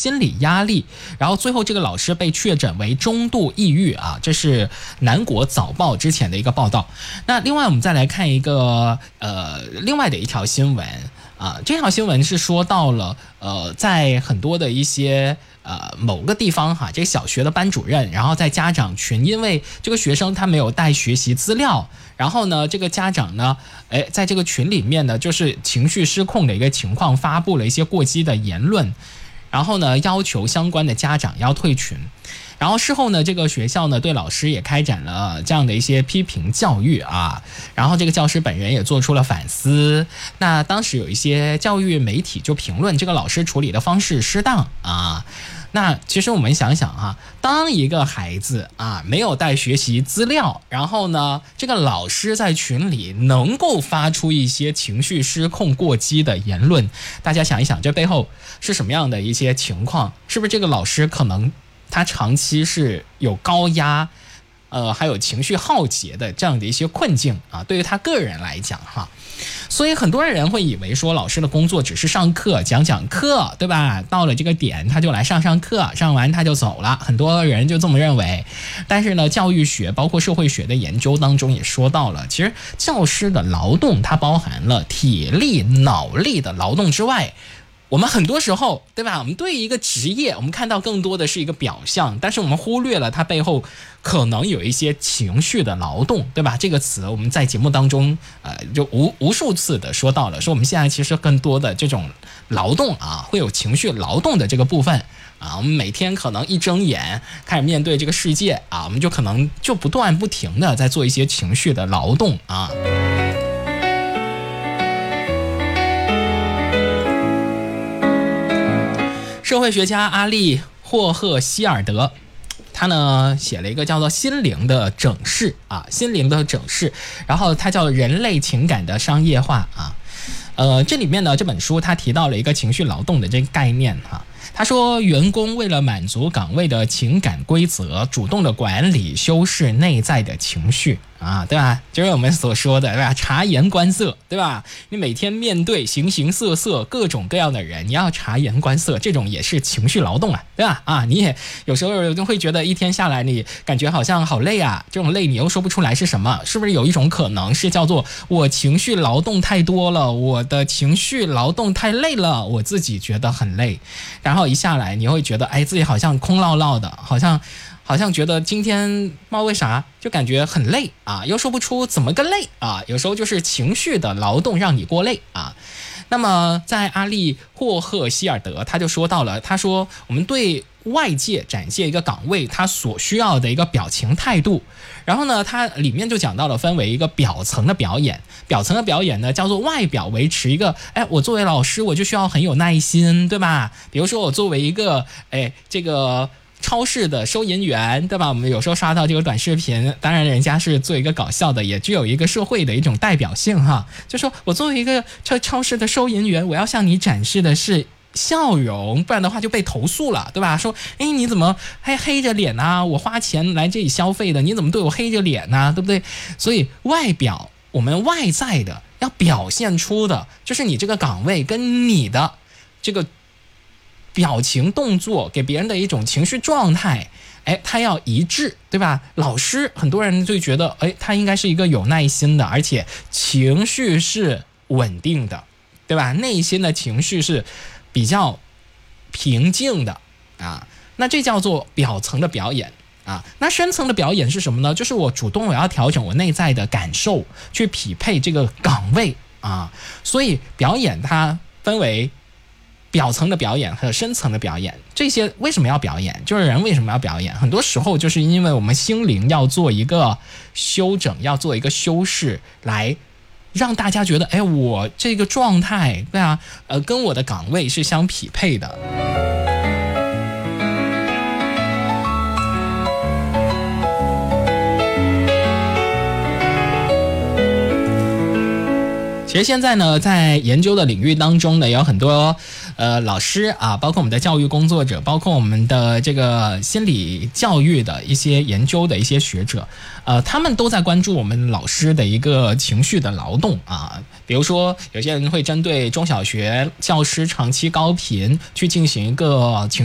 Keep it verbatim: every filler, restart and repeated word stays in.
心理压力，然后最后这个老师被确诊为中度抑郁啊，这是南国早报之前的一个报道。那另外我们再来看一个呃另外的一条新闻啊，这条新闻是说到了呃在很多的一些呃某个地方哈，这个小学的班主任，然后在家长群，因为这个学生他没有带学习资料，然后呢这个家长呢哎在这个群里面呢就是情绪失控的一个情况，发布了一些过激的言论，然后呢要求相关的家长要退群。然后事后呢，这个学校呢对老师也开展了这样的一些批评教育啊，然后这个教师本人也做出了反思。那当时有一些教育媒体就评论这个老师处理的方式失当啊。那其实我们想想哈，当一个孩子啊没有带学习资料，然后呢这个老师在群里能够发出一些情绪失控过激的言论，大家想一想这背后是什么样的一些情况？是不是这个老师可能他长期是有高压呃，还有情绪耗竭的这样的一些困境啊，对于他个人来讲哈，所以很多人会以为说老师的工作只是上课讲讲课，对吧？到了这个点他就来上上课，上完他就走了，很多人就这么认为。但是呢，教育学包括社会学的研究当中也说到了，其实教师的劳动它包含了体力、脑力的劳动之外，我们很多时候，对吧？我们对一个职业，我们看到更多的是一个表象，但是我们忽略了它背后可能有一些情绪的劳动，对吧？这个词我们在节目当中，呃，就无无数次的说到了，说我们现在其实更多的这种劳动啊，会有情绪劳动的这个部分啊。我们每天可能一睁眼开始面对这个世界啊，我们就可能就不断不停的在做一些情绪的劳动啊。社会学家阿利霍赫希尔德，他呢写了一个叫做《心灵的整饰》啊，心灵的整饰，然后它叫人类情感的商业化啊。呃，这里面呢这本书他提到了一个情绪劳动的这个概念哈。他说，员工为了满足岗位的情感规则，主动的管理、修饰内在的情绪啊，对吧？就是我们所说的，对吧？察言观色，对吧？你每天面对形形色色、各种各样的人，你要察言观色，这种也是情绪劳动啊，对吧？啊，你也有时候都会觉得一天下来，你感觉好像好累啊，这种累你又说不出来是什么，是不是有一种可能是叫做我情绪劳动太多了，我的情绪劳动太累了，我自己觉得很累，然后一下来你会觉得哎自己好像空落落的，好像好像觉得今天不知道为啥就感觉很累啊，又说不出怎么个累啊，有时候就是情绪的劳动让你过累啊。那么在阿利霍赫希尔德他就说到了，他说我们对外界展现一个岗位他所需要的一个表情态度，然后呢它里面就讲到了分为一个表层的表演，表层的表演呢叫做外表维持一个，哎，我作为老师我就需要很有耐心，对吧？比如说我作为一个哎这个超市的收银员，对吧？我们有时候刷到这个短视频，当然人家是做一个搞笑的，也具有一个社会的一种代表性哈。就说我作为一个超超市的收银员，我要向你展示的是笑容，不然的话就被投诉了，对吧？说哎你怎么还黑着脸啊，我花钱来这里消费的，你怎么对我黑着脸啊，对不对？所以外表我们外在的要表现出的就是你这个岗位跟你的这个表情动作给别人的一种情绪状态，哎，他要一致，对吧？老师很多人就觉得哎他应该是一个有耐心的，而且情绪是稳定的，对吧？内心的情绪是比较平静的啊，那这叫做表层的表演啊。那深层的表演是什么呢？就是我主动我要调整我内在的感受，去匹配这个岗位啊。所以表演它分为表层的表演和深层的表演，这些为什么要表演？就是人为什么要表演？很多时候就是因为我们心灵要做一个修整，要做一个修饰，来让大家觉得，哎，我这个状态，对啊，呃，跟我的岗位是相匹配的。其实现在呢，在研究的领域当中呢，有很多呃老师啊，包括我们的教育工作者，包括我们的这个心理教育的一些研究的一些学者，呃，他们都在关注我们老师的一个情绪的劳动啊。比如说，有些人会针对中小学教师长期高频去进行一个情